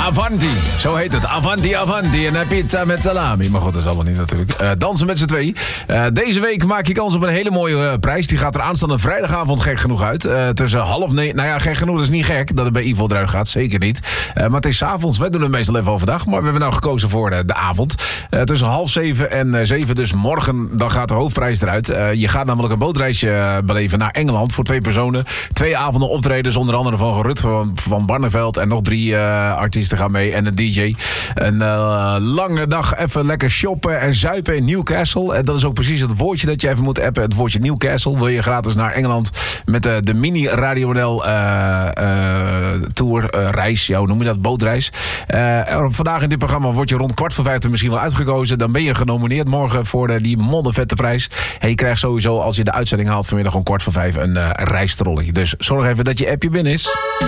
Avanti, zo heet het. Avanti, Avanti. En pizza met salami. Maar goed, dat is allemaal niet natuurlijk. Dansen met z'n twee. Deze week maak je kans op een hele mooie prijs. Die gaat er aanstaande vrijdagavond gek genoeg uit. Tussen 8:30. Nou ja, gek genoeg, dat is niet gek dat het bij Ivo eruit gaat. Zeker niet. Maar het is 's avonds. Wij doen het meestal even overdag. Maar we hebben nou gekozen voor de avond. Tussen 6:30 en 7. Dus morgen dan gaat de hoofdprijs eruit. Je gaat namelijk een bootreisje beleven naar Engeland voor 2 personen. 2 avonden optredens. Onder andere van Rut van Barneveld. En nog 3 artiesten gaan mee. En een DJ. Een lange dag even lekker shoppen en zuipen in Newcastle. En dat is ook precies het woordje dat je even moet appen. Het woordje Newcastle. Wil je gratis naar Engeland met de mini Radio NL tour reis. Ja, hoe noem je dat? Bootreis. Vandaag in dit programma word je rond 4:15 misschien wel uitgekozen. Dan ben je genomineerd morgen voor die moddervette prijs. En je krijgt sowieso, als je de uitzending haalt vanmiddag om 4:15 een reistrolletje. Dus zorg even dat je appje binnen is.